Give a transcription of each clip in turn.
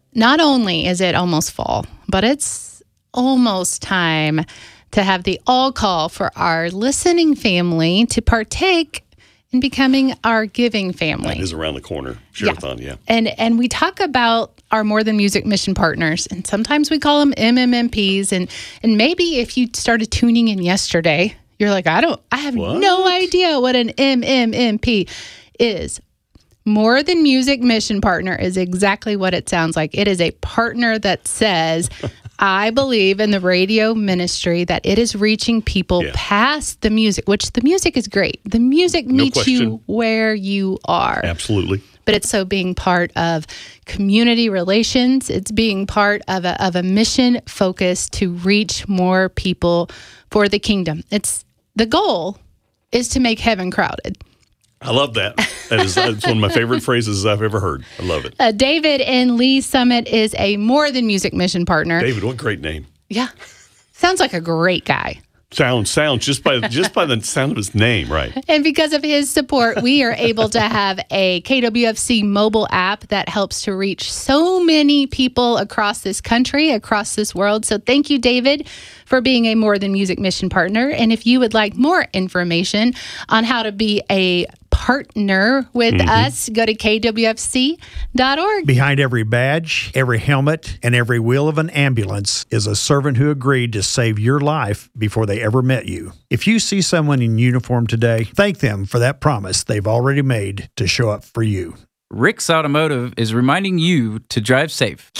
not only is it almost fall, but it's almost time to have the all call for our listening family to partake in becoming our giving family. That is around the corner. Share-a-thon, yeah. And we talk about our More Than Music mission partners, and sometimes we call them MMMPs. And maybe if you started tuning in yesterday, you're like, I have no idea what an MMMP is. More Than Music mission partner is exactly what it sounds like. It is a partner that says, I believe in the radio ministry, that it is reaching people past the music, which the music is great. The music meets you where you are. Absolutely. But it's so being part of community relations. It's being part of a mission focus to reach more people for the kingdom. The goal is to make heaven crowded. I love that. That's one of my favorite phrases I've ever heard. I love it. David and Lee Summit is a More Than Music mission partner. David, what a great name. Yeah. Sounds like a great guy. Sounds just by the sound of his name, right? And because of his support, we are able to have a KWFC mobile app that helps to reach so many people across this country, across this world. So thank you, David, for being a More Than Music mission partner. And if you would like more information on how to be a partner with us, go to kwfc.org. Behind every badge, every helmet, and every wheel of an ambulance is a servant who agreed to save your life before they ever met you. If you see someone in uniform today, thank them for that promise they've already made to show up for you. Rick's Automotive is reminding you to drive safe.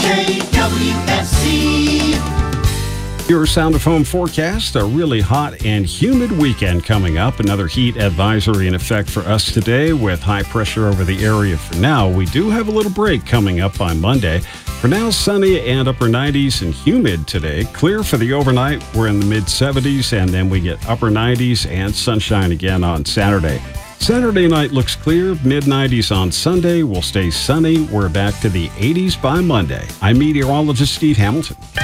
KWFC. Your Sound of Home forecast, a really hot and humid weekend coming up. Another heat advisory in effect for us today with high pressure over the area for now. We do have a little break coming up on Monday. For now, sunny and upper 90s and humid today. Clear for the overnight. We're in the mid 70s, and then we get upper 90s and sunshine again on Saturday. Saturday night looks clear, mid-90s on Sunday. We'll stay sunny. We're back to the 80s by Monday. I'm meteorologist Steve Hamilton.